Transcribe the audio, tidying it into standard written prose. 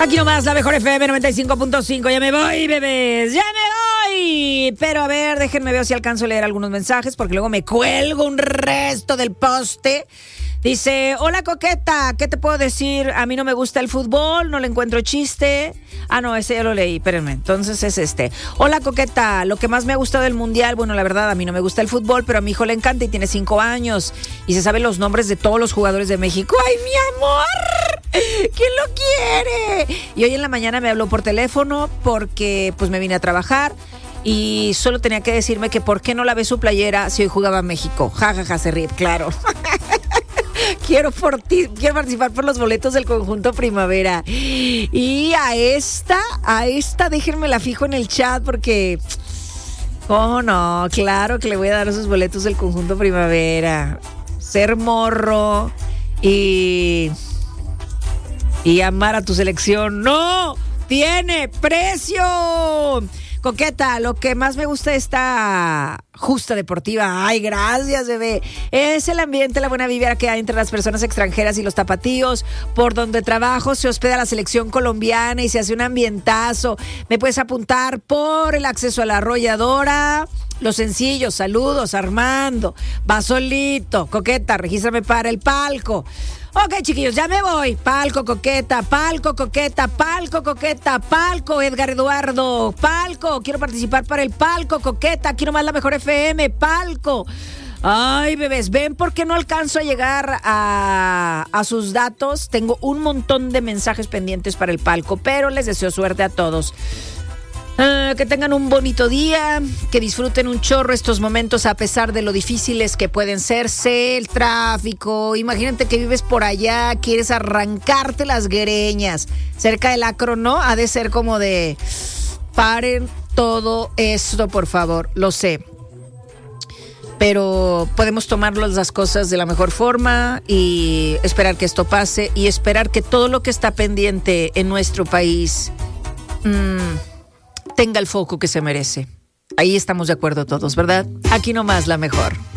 Aquí nomás, la mejor FM 95.5. Ya me voy, bebés, ya me voy. Pero a ver, déjenme ver si alcanzo a leer algunos mensajes, porque luego me cuelgo un resto del poste. Dice, hola coqueta, ¿qué te puedo decir? A mí no me gusta el fútbol, no le encuentro chiste. Ah, no, ese ya lo leí, espérenme. Entonces es este. Hola coqueta, lo que más me ha gustado del mundial, bueno, la verdad, a mí no me gusta el fútbol, pero a mi hijo le encanta y tiene 5 años. Y se saben los nombres de todos los jugadores de México. ¡Ay, mi amor! ¿Quién lo quiere? Y hoy en la mañana me habló por teléfono porque pues me vine a trabajar. Y solo tenía que decirme que por qué no lavé su playera si hoy jugaba México. Ja, ja, ja, se ríe, claro. Quiero participar por los boletos del conjunto Primavera. Y a esta, déjenme la fijo en el chat porque... Oh, no, claro que le voy a dar esos boletos del conjunto Primavera. Ser morro y amar a tu selección no tiene precio. Coqueta, lo que más me gusta de esta justa deportiva, ay, gracias, bebé, es el ambiente, la buena vibra que hay entre las personas extranjeras y los tapatíos. Por donde trabajo se hospeda la selección colombiana y se hace un ambientazo. Me puedes apuntar por el acceso a la arrolladora. Los sencillos, saludos, Armando. Va solito. Coqueta, regístrame para el palco. Ok, chiquillos, ya me voy. Palco, coqueta, palco, coqueta, palco, coqueta, palco, Edgar Eduardo, palco. Quiero participar para el palco, coqueta. Aquí nomás la mejor FM, palco. Ay, bebés, ¿ven por qué no alcanzo a llegar a sus datos? Tengo un montón de mensajes pendientes para el palco, pero les deseo suerte a todos. Que tengan un bonito día, que disfruten un chorro estos momentos a pesar de lo difíciles que pueden ser. Sé el tráfico, imagínate que vives por allá, quieres arrancarte las greñas cerca del Acro, ¿no? Ha de ser como de paren todo esto, por favor, lo sé. Pero podemos tomar las cosas de la mejor forma y esperar que esto pase y esperar que todo lo que está pendiente en nuestro país tenga el foco que se merece. Ahí estamos de acuerdo todos, ¿verdad? Aquí nomás la mejor.